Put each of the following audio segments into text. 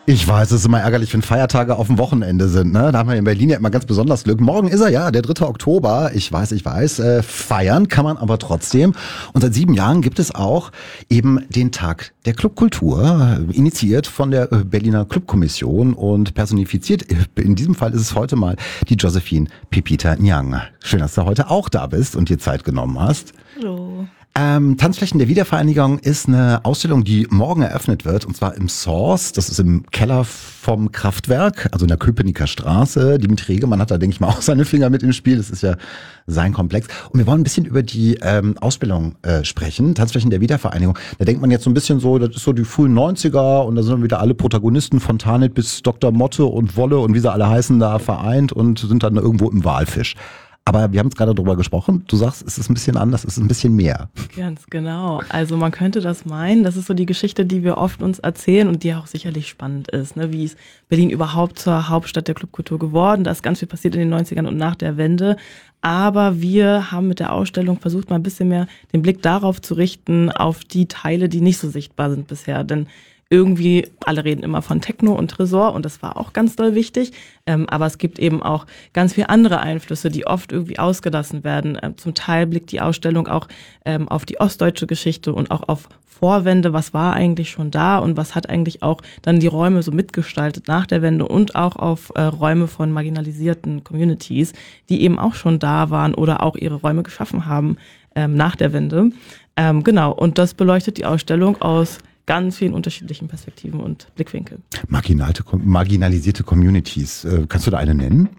Ich weiß, es ist immer ärgerlich, wenn Feiertage auf dem Wochenende sind. Ne? Da haben wir in Berlin ja immer ganz besonders Glück. Morgen ist er ja, der 3. Oktober. Ich weiß. Feiern kann man aber trotzdem. Und seit 7 Jahren gibt es auch eben den Tag der Clubkultur, initiiert von der Berliner Clubkommission und personifiziert. In diesem Fall ist es heute mal die Josephine Pepita Nyang. Schön, dass du heute auch da bist und dir Zeit genommen hast. Hallo. Tanzflächen der Wiedervereinigung ist eine Ausstellung, die morgen eröffnet wird, und zwar im Source. Das ist im Keller vom Kraftwerk, also in der Köpenicker Straße. Dimitri Regemann hat da, denke ich mal, auch seine Finger mit im Spiel. Das ist ja sein Komplex. Und wir wollen ein bisschen über die Ausbildung sprechen, Tanzflächen der Wiedervereinigung. Da denkt man jetzt so ein bisschen so, das ist so die frühen 90er und da sind dann wieder alle Protagonisten von Tanit bis Dr. Motte und Wolle und wie sie alle heißen da vereint und sind dann irgendwo im Walfisch. Aber wir haben jetzt gerade darüber gesprochen. Du sagst, es ist ein bisschen anders, es ist ein bisschen mehr. Ganz genau. Also man könnte das meinen. Das ist so die Geschichte, die wir oft uns erzählen und die auch sicherlich spannend ist. Ne? Wie ist Berlin überhaupt zur Hauptstadt der Clubkultur geworden? Da ist ganz viel passiert in den 90ern und nach der Wende. Aber wir haben mit der Ausstellung versucht, mal ein bisschen mehr den Blick darauf zu richten, auf die Teile, die nicht so sichtbar sind bisher. Denn irgendwie, alle reden immer von Techno und Tresor und das war auch ganz doll wichtig, aber es gibt eben auch ganz viele andere Einflüsse, die oft irgendwie ausgelassen werden. Zum Teil blickt die Ausstellung auch auf die ostdeutsche Geschichte und auch auf Vorwände, was war eigentlich schon da und was hat eigentlich auch dann die Räume so mitgestaltet nach der Wende und auch auf Räume von marginalisierten Communities, die eben auch schon da waren oder auch ihre Räume geschaffen haben nach der Wende. Genau, und das beleuchtet die Ausstellung aus ganz vielen unterschiedlichen Perspektiven und Blickwinkeln. Marginalisierte Communities, kannst du da eine nennen?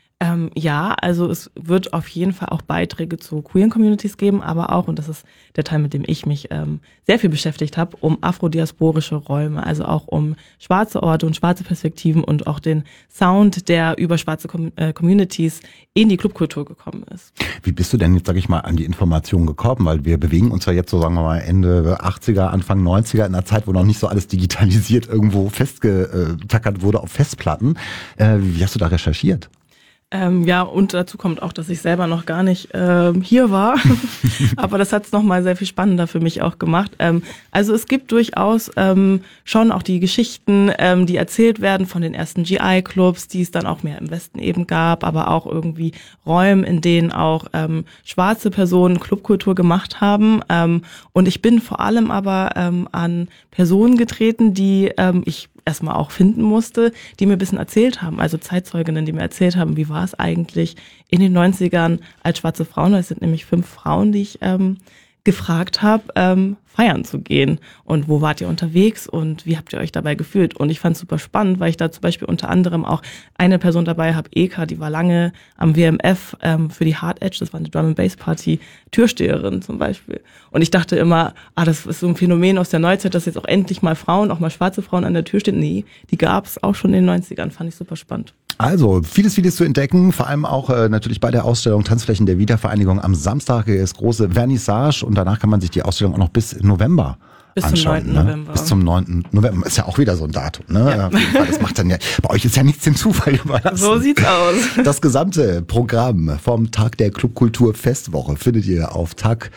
Ja, also es wird auf jeden Fall auch Beiträge zu queeren Communities geben, aber auch, und das ist der Teil, mit dem ich mich sehr viel beschäftigt habe, um afrodiasporische Räume, also auch um schwarze Orte und schwarze Perspektiven und auch den Sound, der über schwarze Communities in die Clubkultur gekommen ist. Wie bist du denn jetzt, sag ich mal, an die Informationen gekommen? Weil wir bewegen uns ja jetzt so, sagen wir mal, Ende 80er, Anfang 90er, in einer Zeit, wo noch nicht so alles digitalisiert irgendwo festgetackert wurde auf Festplatten. Wie hast du da recherchiert? Ja, und dazu kommt auch, dass ich selber noch gar nicht hier war. Aber das hat es nochmal sehr viel spannender für mich auch gemacht. Also es gibt durchaus schon auch die Geschichten, die erzählt werden von den ersten GI-Clubs, die es dann auch mehr im Westen eben gab, aber auch irgendwie Räumen, in denen auch schwarze Personen Clubkultur gemacht haben. Und ich bin vor allem aber an Personen getreten, die ich erstmal auch finden musste, die mir ein bisschen erzählt haben, also Zeitzeuginnen, die mir erzählt haben, wie war es eigentlich in den 90ern als schwarze Frauen, das sind nämlich 5 Frauen, die ich gefragt habe, feiern zu gehen und wo wart ihr unterwegs und wie habt ihr euch dabei gefühlt? Und ich fand es super spannend, weil ich da zum Beispiel unter anderem auch eine Person dabei habe, Eka, die war lange am WMF für die Hard Edge, das war eine Drum and Bass Party, Türsteherin zum Beispiel. Und ich dachte immer, das ist so ein Phänomen aus der Neuzeit, dass jetzt auch endlich mal Frauen, auch mal schwarze Frauen an der Tür stehen. Nee, die gab es auch schon in den 90ern, fand ich super spannend. Also, vieles zu entdecken, vor allem auch natürlich bei der Ausstellung Tanzflächen der Wiedervereinigung. Am Samstag ist große Vernissage und danach kann man sich die Ausstellung auch noch bis November anschauen. Zum 9. November. Bis zum 9. November. Ist ja auch wieder so ein Datum. Ne? Ja. Auf jeden Fall, das macht dann ja, bei euch ist ja nichts dem Zufall überlassen. So sieht's aus. Das gesamte Programm vom Tag der Clubkultur Festwoche findet ihr auf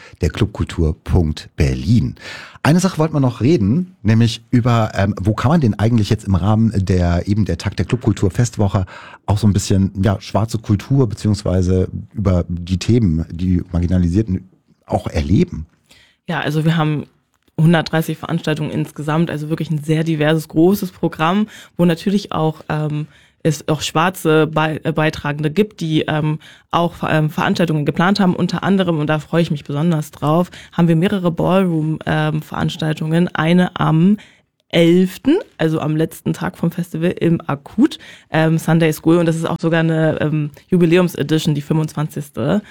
tagderclubkultur.berlin. Eine Sache wollten wir noch reden, nämlich über, wo kann man denn eigentlich jetzt im Rahmen der Tag der Clubkultur Festwoche auch so ein bisschen, schwarze Kultur beziehungsweise über die Themen, die Marginalisierten auch erleben? Ja, also wir haben 130 Veranstaltungen insgesamt, also wirklich ein sehr diverses, großes Programm, wo natürlich auch es auch schwarze Beitragende gibt, die auch Veranstaltungen geplant haben. Unter anderem, und da freue ich mich besonders drauf, haben wir mehrere Ballroom-Veranstaltungen. Eine am 11., also am letzten Tag vom Festival im Akut, Sunday School. Und das ist auch sogar eine Jubiläumsedition, die 25.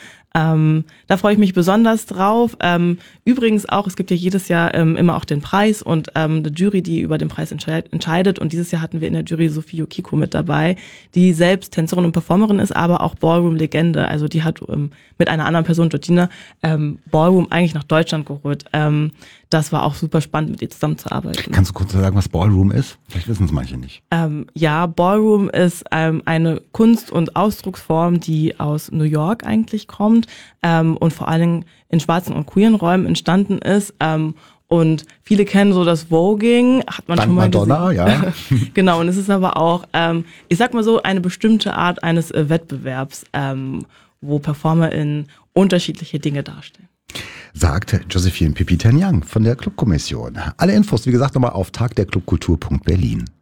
Da freue ich mich besonders drauf. Übrigens auch, es gibt ja jedes Jahr immer auch den Preis und eine Jury, die über den Preis entscheidet. Und dieses Jahr hatten wir in der Jury Sophie Yukiko mit dabei, die selbst Tänzerin und Performerin ist, aber auch Ballroom-Legende. Also die hat mit einer anderen Person, Georgina, Ballroom eigentlich nach Deutschland geholt. Das war auch super spannend, mit ihr zusammenzuarbeiten. Kannst du kurz sagen, was Ballroom ist? Vielleicht wissen es manche nicht. Ja, Ballroom ist eine Kunst- und Ausdrucksform, die aus New York eigentlich kommt und vor allen Dingen in schwarzen und queeren Räumen entstanden ist Und viele kennen so das Voging, hat man Dank schon mal Madonna, gesehen. ja. Genau, und es ist aber auch, ich sag mal so, eine bestimmte Art eines Wettbewerbs, wo PerformerInnen unterschiedliche Dinge darstellen. Sagt Josephine Pipitern-Young von der Clubkommission. Alle Infos, wie gesagt, nochmal auf tagderclubkultur.berlin.